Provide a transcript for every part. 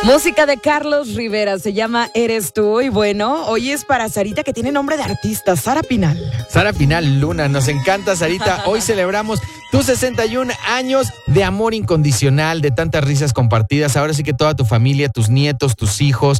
Música de Carlos Rivera, se llama Eres tú. Y bueno, hoy es para Sarita, que tiene nombre de artista, Sara Pinal. Sara Pinal Luna, nos encanta, Sarita. Hoy celebramos tus 61 años de amor incondicional, de tantas risas compartidas. Ahora sí que toda tu familia, tus nietos, tus hijos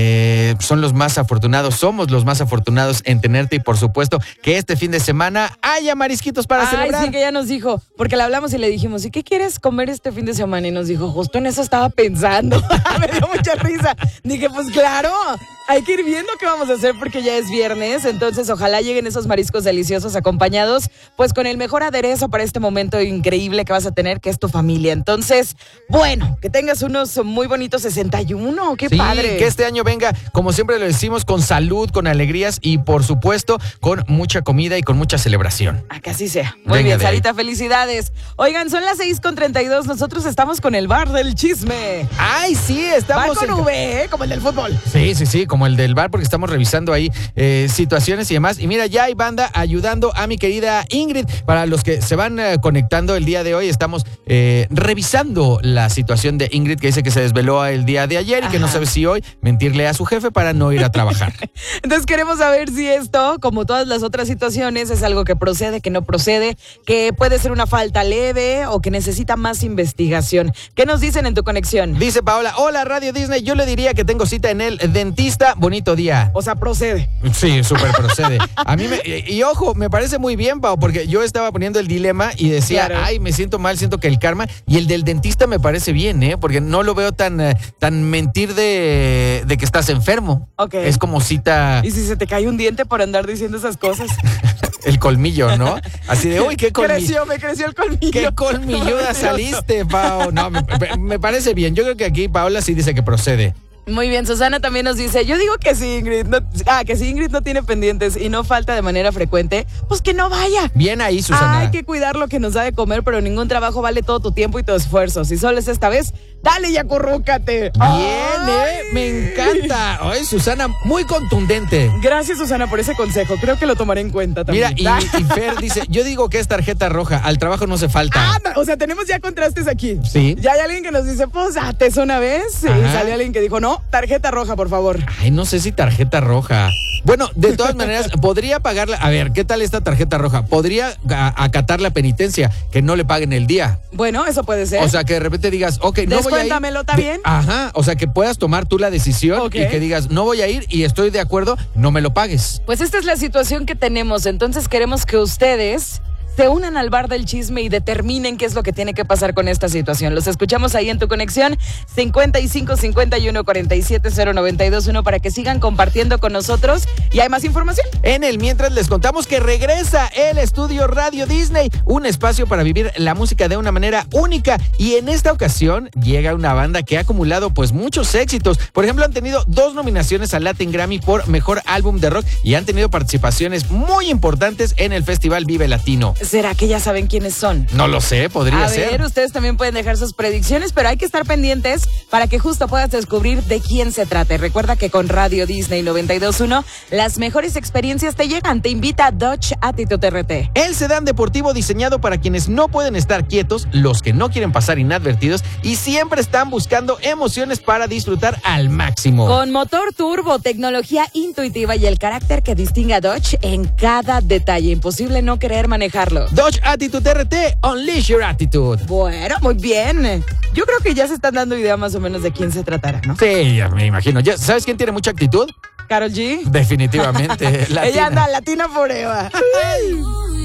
son los más afortunados, somos los más afortunados en tenerte. Y por supuesto que este fin de semana haya marisquitos para celebrar. Sí, que ya nos dijo, porque le hablamos y le dijimos, ¿y qué quieres comer este fin de semana? Y nos dijo, justo en eso estaba pensando. Me dio mucha risa. Dije, pues claro, hay que ir viendo qué vamos a hacer porque ya es viernes. Entonces ojalá lleguen esos mariscos deliciosos acompañados pues con el mejor aderezo para este momento increíble que vas a tener, que es tu familia. Entonces, bueno, que tengas unos muy bonitos 61. ¡Qué padre! Que este año venga, como siempre lo decimos, con salud, con alegrías y por supuesto con mucha comida y con mucha celebración. A que así sea. Muy bien, Sarita, felicidades. Oigan, son las 6:32. Nosotros estamos con el bar del chisme. ¡Ay, sí! Estamos bar con V, como el del fútbol. Sí, como el del bar, porque estamos revisando ahí situaciones y demás. Y mira, ya hay banda ayudando a mi querida Ingrid. Para los que se van conectando el día de hoy, estamos revisando la situación de Ingrid, que dice que se desveló el día de ayer y que no sabe si hoy mentirle a su jefe para no ir a trabajar. Entonces queremos saber si esto, como todas las otras situaciones, es algo que procede, que no procede, que puede ser una falta leve o que necesita más investigación. ¿Qué nos dicen en tu conexión? Dice Paola, hola Radio Disney, yo le diría que tengo cita en el dentista, bonito día. O sea, procede. Sí, súper procede. A mí y ojo, me parece muy bien, Pao, porque yo estaba poniendo el dilema y decía, claro, ay, me siento mal, siento que el karma, y el del dentista me parece bien, porque no lo veo tan mentir de que estás enfermo. Okay. Es como cita. ¿Y si se te cae un diente por andar diciendo esas cosas? El colmillo, ¿no? Así de, uy, qué colmillo. Me creció el colmillo. Qué colmilluda saliste, Pao. No, me parece bien. Yo creo que aquí Paola sí dice que procede. Muy bien, Susana también nos dice, yo digo que si Ingrid no tiene pendientes y no falta de manera frecuente, pues que no vaya. Bien ahí, Susana. Hay que cuidar lo que nos da de comer, pero ningún trabajo vale todo tu tiempo y tu esfuerzo. Si solo es esta vez, dale y acurrúcate. Bien, me encanta. Ay, Susana, muy contundente. Gracias, Susana, por ese consejo. Creo que lo tomaré en cuenta también. Mira, y Fer dice, yo digo que es tarjeta roja, al trabajo no se falta. O sea, tenemos ya contrastes aquí. Sí. Ya hay alguien que nos dice, pues, te una vez. Y salió alguien que dijo, no, tarjeta roja, por favor. Ay, no sé si tarjeta roja. Bueno, de todas maneras, podría pagarla. A ver, ¿qué tal esta tarjeta roja? Podría acatar la penitencia, que no le paguen el día. Bueno, eso puede ser. O sea, que de repente digas, ok, no voy a ir. Descuéntamelo, ¿está bien? Ajá, o sea, que puedas tomar tú la decisión y que digas, no voy a ir y estoy de acuerdo, no me lo pagues. Pues esta es la situación que tenemos, entonces queremos que ustedes se unan al bar del chisme y determinen qué es lo que tiene que pasar con esta situación. Los escuchamos ahí en tu conexión 55 51 47 0921 para que sigan compartiendo con nosotros y hay más información. En el mientras les contamos que regresa el estudio Radio Disney, un espacio para vivir la música de una manera única, y en esta ocasión llega una banda que ha acumulado pues muchos éxitos. Por ejemplo, han tenido 2 nominaciones al Latin Grammy por Mejor Álbum de Rock y han tenido participaciones muy importantes en el Festival Vive Latino. ¿Será que ya saben quiénes son? No lo sé, podría ser. A ver, ustedes también pueden dejar sus predicciones, pero hay que estar pendientes para que justo puedas descubrir de quién se trata. Recuerda que con Radio Disney 92.1 las mejores experiencias te llegan. Te invita a Dodge Attitude RT. El sedán deportivo diseñado para quienes no pueden estar quietos, los que no quieren pasar inadvertidos y siempre están buscando emociones para disfrutar al máximo. Con motor turbo, tecnología intuitiva y el carácter que distingue a Dodge en cada detalle. Imposible no querer manejarlo. Dodge Attitude RT, Unleash Your Attitude. Bueno, muy bien. Yo creo que ya se están dando idea más o menos de quién se tratará, ¿no? Sí, ya me imagino. ¿Sabes quién tiene mucha actitud? ¿Karol G? Definitivamente. Ella anda latina forever.